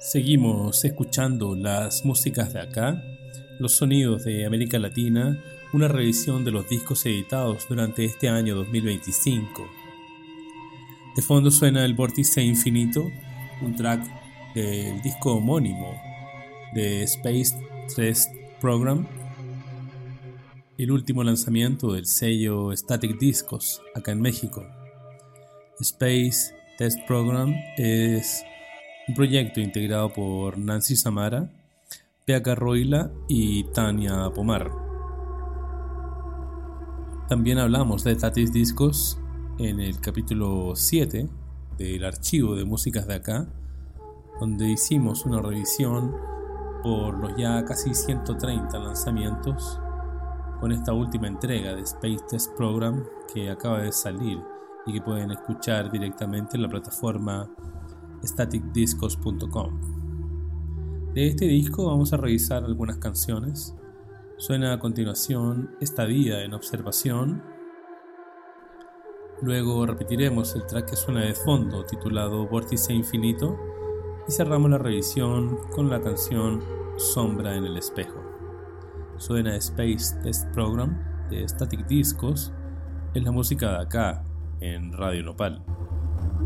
Seguimos escuchando las músicas de acá, los sonidos de América Latina, una revisión de los discos editados durante este año 2025. De fondo suena el Vórtice Infinito, un track del disco homónimo de Space Test Program, el último lanzamiento del sello Static Discos acá en México. Space Test Program es un proyecto integrado por Nancy Samara, Pekka Roila y Tania Pomar. También hablamos de Static Discos en el capítulo 7 del archivo de músicas de acá, donde hicimos una revisión por los ya casi 130 lanzamientos con esta última entrega de Space Test Program que acaba de salir y que pueden escuchar directamente en la plataforma staticdiscos.com. De este disco vamos a revisar algunas canciones. Suena a continuación Estadía en Observación. Luego repetiremos el track que suena de fondo, titulado Vórtice Infinito, y cerramos la revisión con la canción Sombra en el Espejo. Suena Space Test Program de Static Discos, es la música de acá en Radio Nopal.